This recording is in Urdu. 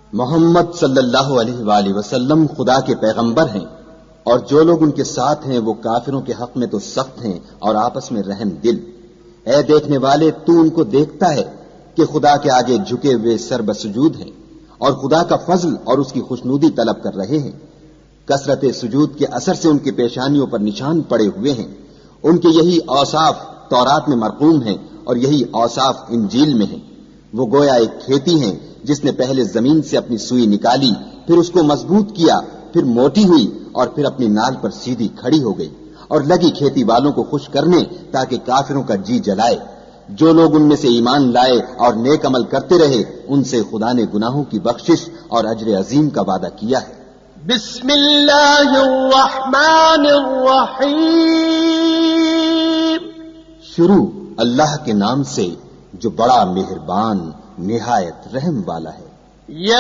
محمد صلی اللہ علیہ وآلہ وسلم خدا کے پیغمبر ہیں، اور جو لوگ ان کے ساتھ ہیں وہ کافروں کے حق میں تو سخت ہیں اور آپس میں رحم دل۔ اے دیکھنے والے، تو ان کو دیکھتا ہے کہ خدا کے آگے جھکے ہوئے سر بسجود ہیں اور خدا کا فضل اور اس کی خوشنودی طلب کر رہے ہیں۔ کثرت سجود کے اثر سے ان کی پیشانیوں پر نشان پڑے ہوئے ہیں۔ ان کے یہی اوصاف تورات میں مرقوم ہیں اور یہی اوصاف انجیل میں ہیں۔ وہ گویا ایک کھیتی ہیں جس نے پہلے زمین سے اپنی سوئی نکالی، پھر اس کو مضبوط کیا، پھر موٹی ہوئی اور پھر اپنی نال پر سیدھی کھڑی ہو گئی، اور لگی کھیتی والوں کو خوش کرنے تاکہ کافروں کا جی جلائے۔ جو لوگ ان میں سے ایمان لائے اور نیک عمل کرتے رہے، ان سے خدا نے گناہوں کی بخشش اور اجر عظیم کا وعدہ کیا ہے۔ بسم اللہ الرحمن الرحیم۔ شروع اللہ کے نام سے جو بڑا مہربان نہایت رحم والا ہے۔